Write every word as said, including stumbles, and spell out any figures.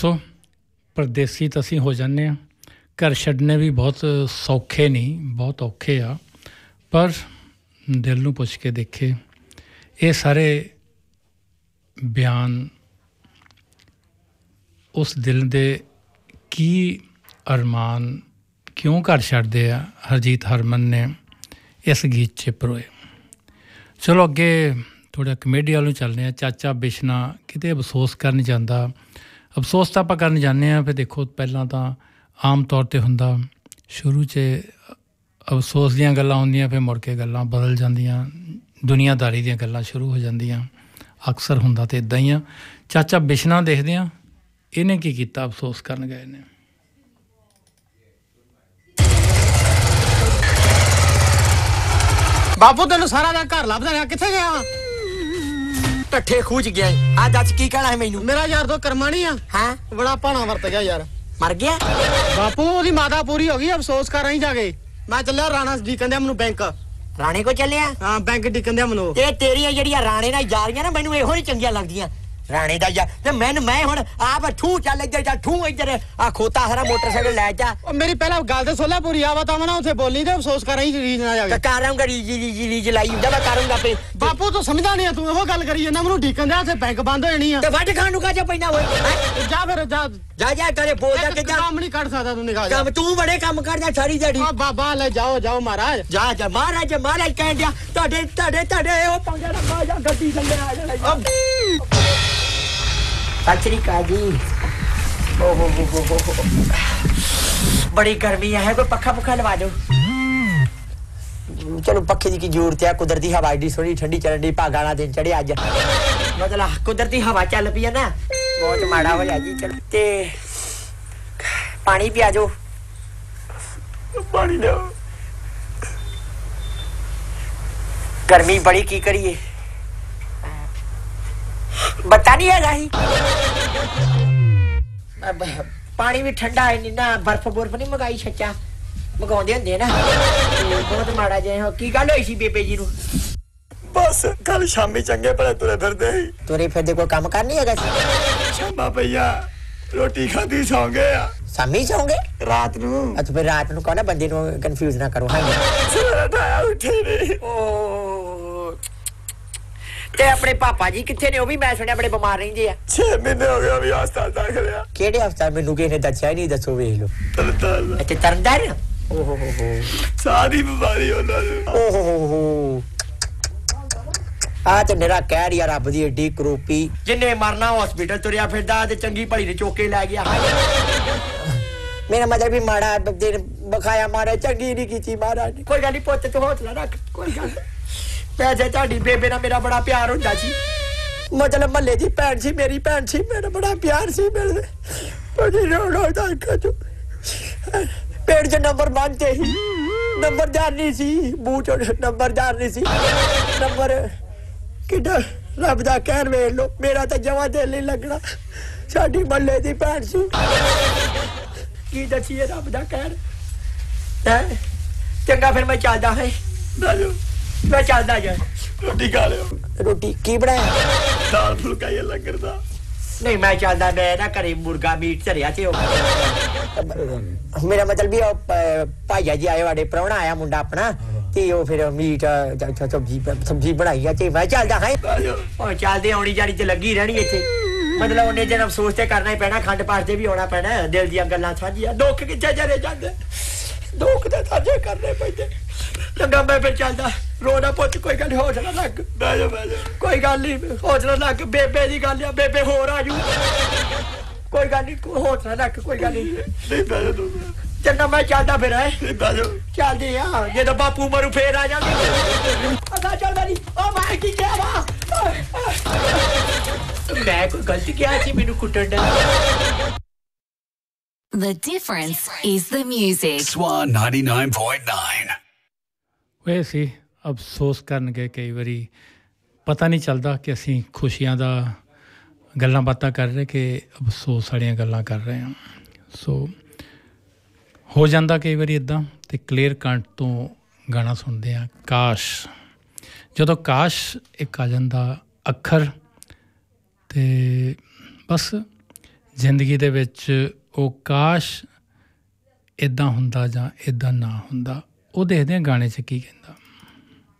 ਦੱਸੋ ਪਰਦੇਸੀ ਤਾਂ ਅਸੀਂ ਹੋ ਜਾਂਦੇ ਹਾਂ ਘਰ ਛੱਡਣੇ ਵੀ ਬਹੁਤ ਸੌਖੇ ਨਹੀਂ ਬਹੁਤ ਔਖੇ ਆ ਪਰ ਦਿਲ ਨੂੰ ਪੁੱਛ ਕੇ ਦੇਖੇ ਇਹ ਸਾਰੇ ਬਿਆਨ ਉਸ ਦਿਲ ਦੇ ਕੀ ਅਰਮਾਨ ਕਿਉਂ ਘਰ ਛੱਡਦੇ ਆ ਹਰਜੀਤ ਹਰਮਨ ਨੇ ਇਸ ਗੀਤ 'ਚ ਪਰੋਏ ਚਲੋ ਅੱਗੇ ਥੋੜ੍ਹਾ ਕਮੇਡੀ ਵੱਲ ਨੂੰ ਚੱਲਦੇ ਹਾਂ ਚਾਚਾ ਬਿਸ਼ਨਾ ਕਿਤੇ ਅਫਸੋਸ ਕਰਨ ਜਾਂਦਾ ਅਫਸੋਸ ਤਾਂ ਆਪਾਂ ਕਰਨ ਜਾਂਦੇ ਹਾਂ ਫਿਰ ਦੇਖੋ ਪਹਿਲਾਂ ਤਾਂ ਆਮ ਤੌਰ 'ਤੇ ਹੁੰਦਾ ਸ਼ੁਰੂ 'ਚ ਅਫਸੋਸ ਦੀਆਂ ਗੱਲਾਂ ਹੁੰਦੀਆਂ ਫਿਰ ਮੁੜ ਕੇ ਗੱਲਾਂ ਬਦਲ ਜਾਂਦੀਆਂ ਦੁਨੀਆਦਾਰੀ ਦੀਆਂ ਗੱਲਾਂ ਸ਼ੁਰੂ ਹੋ ਜਾਂਦੀਆਂ ਅਕਸਰ ਹੁੰਦਾ ਤਾਂ ਇੱਦਾਂ ਹੀ ਆ ਚਾਚਾ ਬਿਸ਼ਨਾ ਦੇਖਦੇ ਹਾਂ ਇਹਨੇ ਕੀ ਕੀਤਾ ਅਫਸੋਸ ਕਰਨ ਗਏ ਨੇ ਬਾਪੂ ਤੈਨੂੰ ਸਾਰਾ ਦਿਨ ਘਰ ਲੱਭਦਾ ਰਿਹਾ ਕਿੱਥੇ ਗਿਆ ਟੱਠੇ ਖੂਚ ਗਿਆ ਆ ਦੱਸ ਕੀ ਕਹਿਣਾ ਹੈ ਮੈਨੂੰ ਮੇਰਾ ਯਾਰ ਤੋਂ ਕਰਮਾ ਨਹੀਂ ਆ ਹਾਂ ਬੜਾ ਭਾਣਾ ਵਰਤ ਗਿਆ ਯਾਰ ਮਰ ਗਿਆ ਬਾਪੂ ਉਹਦੀ ਮਾਤਾ ਪੂਰੀ ਹੋ ਗਈ ਅਫਸੋਸ ਕਰ ਰਹੀ ਜਾ ਕੇ ਮੈਂ ਚੱਲਿਆ ਰਾਣਾ ਜੀ ਕਹਿੰਦੇ ਮੈਨੂੰ ਬੈਂਕ ਰਾਣੇ ਕੋ ਚੱਲਿਆ ਹਾਂ ਬੈਂਕ ਡਿੱਕਣ ਦਿਆ ਮੈਨੂੰ ਇਹ ਤੇਰੀਆਂ ਜਿਹੜੀਆਂ ਰਾਣੇ ਨਾਲ ਯਾਰੀਆਂ ਨਾ ਮੈਨੂੰ ਇਹੋ ਨਹੀਂ ਚੰਗੀਆਂ ਲੱਗਦੀਆਂ ਰਾਣੇ ਦਾ ਯਾਰ ਤੇ ਮੈਂ ਮੈਂ ਹੁਣ ਆਪ ਠੂ ਚੱਲ ਇੱਧਰ ਜਾ ਠੂ ਇੱਧਰ ਆ ਖੋਤਾ ਹਰਾ ਮੋਟਰਸਾਈਕਲ ਲੈ ਜਾ ਉਹ ਮੇਰੀ ਪਹਿਲਾਂ ਗੱਲ ਤੇ ਸੋਲਾ ਪੂਰੀ ਆਵਾ ਤਾਂ ਨਾ ਉੱਥੇ ਬੋਲਣੀ ਤੇ ਅਫਸੋਸ ਕਰ ਰਹੀ ਰੀਜ ਨਾ ਜਾ ਕੇ ਕਰਾਂਗਾ ਰੀਜ ਰੀਜ ਰੀਜ ਲਾਈ ਹੁੰਦਾ ਮੈਂ ਕਰੂੰਗਾ ਆਪੇ ਬਾਪੂ ਤੂੰ ਸਮਝਦਾ ਨਹੀਂ ਤੂੰ ਇਹੋ ਗੱਲ ਕਰੀ ਜਾਂਦਾ ਮੈਨੂੰ ਢੀਕਣ ਦਿਆ ਉੱਥੇ ਬੈਂਕ ਬੰਦ ਹੋ ਜਾਣੀ ਆ ਤੇ ਵੱਢ ਖਾਣ ਨੂੰ ਕਾ ਜਾ ਪੈਣਾ ਹੋਏ ਜਾ ਫਿਰ ਜਾ ਜਾ ਜਾ ਤੇਰੇ ਬੋਲਦਾ ਕਿ ਜਾ ਕੰਮ ਨਹੀਂ ਕੱਢ ਸਕਦਾ ਤੂੰ ਨਿਕਾਲ ਜਾ ਤੂੰ ਬੜੇ ਕੰਮ ਕਰਦਾ ਸਾਰੀ ਦਿਹਾੜੀ ਆ ਬਾਬਾ ਲੈ ਜਾਓ ਜਾਓ ਮਹਾਰਾਜ ਜਾ ਜਾ ਮਹਾਰਾਜ ਮਹਾਰਾਜ ਕਹਿ ਦਿਆ ਤੁਹਾਡੇ ਤੁਹਾਡੇ ਤੁਹਾਡੇ ਉਹ ਪੰਗਾ ਨਾ ਪਾ ਜਾ ਗੱਡੀ ਥੱਲੇ ਆ ਜਾ ਸਤਿ ਕਾਜੀ ਓ ਹੋ ਹੋ ਹੋ ਬੜੀ ਗਰਮੀ ਹੈ ਕੋਈ ਪੱਖਾ ਪੁੱਖਾ ਲਵਾ ਦਿਓ ਚਲੋ ਪੱਖੇ ਦੀ ਕੀ ਜ਼ਰੂਰਤ ਹੈ ਕੁਦਰਤੀ ਹਵਾ ਏਡੀ ਸੋਹਣੀ ਠੰਡੀ ਚੱਲਣ ਦੀ ਭਾਗਾਂ ਵਾਲਾ ਦਿਨ ਚੜਿਆ ਅੱਜ ਮਤਲਬ ਕੁਦਰਤੀ ਹਵਾ ਚੱਲ ਪਈ ਹੈ ਨਾ ਬਹੁਤ ਮਾੜਾ ਹੋਇਆ ਜੀ ਚਲ ਤੇ ਪਾਣੀ ਪਿਆ ਜੋ ਪਾਣੀ ਲਿਓ ਗਰਮੀ ਬੜੀ ਕੀ ਕਰੀਏ बता नहीं है ही पानी भी ठंडा है नहीं ना बर्फ बुर्फ नहीं मंगाई सच्चा मंगाउंदे हुंदे ना बहुत माड़ा जिहा की गल होई सी बेबे जी नू बस कल शामी चंगे भले तुरे फिरदे तुरे फिरदे कोई काम कर नहीं हैगा शामा भैया रोटी खादी सौ गए शामी सौ गए रात नू अच्छा फिर रात नू कहना बंदे नू कंफ्यूज ना करो हां सवेरे उठाया उठे नहीं ओ ਤੇ ਆਪਣੇ ਪਾਪਾ ਜੀ ਕਿੱਥੇ ਨੇ ਉਹ ਵੀ ਮੈਂ ਸੁਣਿਆ ਬੜੇ ਬਿਮਾਰ ਰਹਿੰਦੇ ਆ ਛੇ ਮਹੀਨੇ ਹੋ ਗਏ ਵੀ ਹਸਪਤਾਲ ਦਾਖਲ ਆ ਕਿਹੜੇ ਹਸਪਤਾਲ ਮੈਨੂੰ ਕਿਸੇ ਨੇ ਦੱਸਿਆ ਹੀ ਨਹੀਂ ਦੱਸੋ ਵੇਖ ਲਓ ਤਰਤਾਲ ਅੱਛਾ ਤਰਨਦਾਰ ਓ ਹੋ ਹੋ ਹੋ ਸਾਰੀ ਬਿਮਾਰੀ ਉਹਨਾਂ ਨੂੰ ਓ ਹੋ ਹੋ ਹੋ ਆ ਤੇ ਮੇਰਾ ਕਹਿ ਰਿਹਾ ਰੱਬ ਦੀ ਏਡੀ ਕਰੋਪੀ ਜਿੰਨੇ ਮਰਨਾ ਹਸਪੀਟਲ ਤੁਰਿਆ ਫਿਰਦਾ ਤੇ ਚੰਗੀ ਭਲੀ ਨੇ ਚੋਕੇ ਲੈ ਗਿਆ ਮੇਰਾ ਮਤਲਬ ਵੀ ਮਾੜਾ ਦਿਨ ਬਖਾਇਆ ਮਾਰੇ ਚੰਗੀ ਨਹੀਂ ਕੀਤੀ ਮਹਾਰਾਜ ਕੋਈ ਗੱਲ ਨਹੀਂ ਪੁੱਤ ਤੂੰ ਹੌਸਲਾ ਰੱਖ ਕੋਈ ਗੱਲ ਪੈਸੇ ਤੁਹਾਡੀ ਬੇਬੇ ਨਾਲ ਮੇਰਾ ਬੜਾ ਪਿਆਰ ਹੁੰਦਾ ਸੀ ਮਤਲਬ ਮੱਲੇ ਦੀ ਭੈਣ ਸੀ ਮੇਰੀ ਭੈਣ ਸੀ ਮੇਰਾ ਬੜਾ ਪਿਆਰ ਸੀ ਮੇਰੇ ਉਹਦੀ ਰੋਣਾ ਦਾ ਕੱਜੂ ਪੇੜ ਚ ਨੰਬਰ ਮੰਗਦੇ ਸੀ ਨੰਬਰਦਾਰ ਨਹੀਂ ਸੀ ਬੂਟ ਨੰਬਰਦਾਰ ਨਹੀਂ ਸੀ ਨੰਬਰ ਕਿੱਡਾ ਰੱਬ ਦਾ ਕਹਿਰ ਵੇਖ ਲੋ ਮੇਰਾ ਤਾਂ ਜਮਾਂ ਦਿਲ ਨਹੀਂ ਲੱਗਣਾ ਸਾਡੀ ਮੱਲੇ ਦੀ ਭੈਣ ਸੀ ਕੀ ਦੱਸੀਏ ਰੱਬ ਦਾ ਕਹਿਰ ਹੈ ਚੰਗਾ ਫਿਰ ਮੈਂ ਚੱਲਦਾ ਹੈ ਰਾਜੂ ਮੈਂ ਚੱਲਦਾ ਜਾ ਰੋਟੀ ਖਾ ਲਿਓ ਰੋਟੀ ਕੀ ਬਣਾਇਆ ਦਾਲ ਫੁਲਕਾ ਹੀ ਲੰਗਰ ਦਾ ਨਹੀਂ ਮੈਂ ਚੱਲਦਾ ਮੈਂ ਨਾ ਘਰੇ ਮੁਰਗਾ ਮੀਟ ਧਰਿਆ ਤੇ ਉਹ ਮੇਰਾ ਮਤਲਬ ਵੀ ਭਾਈਆ ਜੀ ਆਏ ਵਾਡੇ ਪ੍ਰਾਹੁਣਾ ਆਇਆ ਮੁੰਡਾ ਆਪਣਾ ਤੇ ਉਹ ਫਿਰ ਮੀਟ ਸਬਜ਼ੀ ਸਬਜ਼ੀ ਬਣਾਈ ਆ ਤੇ ਮੈਂ ਚੱਲਦਾ ਹਾਂ ਉਹ ਚੱਲਦੇ ਆਉਣੀ ਜਾਣੀ ਤੇ ਲੱਗੀ ਰਹਿਣੀ ਇੱਥੇ ਮਤਲਬ ਉਹਨੇ ਜਨ ਅਫਸੋਸ ਤੇ ਕਰਨਾ ਹੀ ਪੈਣਾ ਖੰਡ ਪਾਠ ਤੇ ਵੀ ਆਉਣਾ ਪੈਣਾ ਦਿਲ ਦੀਆਂ ਗੱਲਾਂ ਸਾਂਝੀਆਂ ਦੁੱਖ ਕਿੱਥੇ ਜਰੇ ਜਾਂਦੇ ਦੁੱਖ ਤੇ ਸਾਂਝੇ ਕਰਨੇ ਪੈਂਦੇ ਚੰਗਾ ਮੈਂ ਫਿਰ ਚੱਲਦਾ ਰੋਣਾ ਪੁੱਤ ਕੋਈ ਗੱਲ ਹੌਸਲਾ ਲੱਗ ਬਹਿ ਜਾ ਬਹਿ ਜਾ ਕੋਈ ਗੱਲ ਨਹੀਂ ਹੌਸਲਾ ਲੱਗ ਬੇਬੇ ਦੀ ਗੱਲ ਆ ਬੇਬੇ ਹੋਰ ਆ ਜੂ ਕੋਈ ਗੱਲ ਨਹੀਂ ਹੌਸਲਾ ਲੱਗ ਕੋਈ ਗੱਲ ਨਹੀਂ ਨਹੀਂ ਬਹਿ ਜਾ ਤੂੰ ਚੰਗਾ ਮੈਂ ਚੱਲਦਾ ਫਿਰ ਹੈ ਬਹਿ ਜਾ ਚੱਲਦੇ ਆ ਜਦੋਂ ਬਾਪੂ ਮਰੂ ਫੇਰ ਆ ਜਾਂਦੇ ਅਦਾ ਚੱਲਦਾ ਨਹੀਂ ਉਹ ਮੈਂ ਕੀ ਕਿਹਾ ਵਾ ਮੈਂ ਕੋਈ ਗਲਤੀ ਕਿਹਾ ਸੀ ਮੈਨੂੰ ਕੁੱਟਣ ਦਾ The difference is the music. Swan ninety-nine point nine. ਵੇ ਸੀ ਅਫਸੋਸ ਕਰਨਗੇ ਕਈ ਵਾਰੀ ਪਤਾ ਨਹੀਂ ਚੱਲਦਾ ਕਿ ਅਸੀਂ ਖੁਸ਼ੀਆਂ ਦਾ ਗੱਲਾਂ ਬਾਤਾਂ ਕਰ ਰਹੇ ਕਿ ਅਫਸੋਸ ਵਾਲੀਆਂ ਗੱਲਾਂ ਕਰ ਰਹੇ ਹਾਂ ਸੋ ਹੋ ਜਾਂਦਾ ਕਈ ਵਾਰੀ ਇੱਦਾਂ ਅਤੇ ਕਲੀਅਰ ਕੰਟ ਤੋਂ ਗਾਣਾ ਸੁਣਦੇ ਹਾਂ ਕਾਸ਼ ਜਦੋਂ ਕਾਸ਼ ਇੱਕ ਆ ਜਾਂਦਾ ਅੱਖਰ ਅਤੇ ਬਸ ਜ਼ਿੰਦਗੀ ਦੇ ਵਿੱਚ ਉਹ ਕਾਸ਼ ਇੱਦਾਂ ਹੁੰਦਾ ਜਾਂ ਇੱਦਾਂ ਨਾ ਹੁੰਦਾ, ਉਹ ਦੇਖਦੇ ਹਾਂ ਗਾਣੇ 'ਚ ਕੀ ਕਹਿੰਦਾ।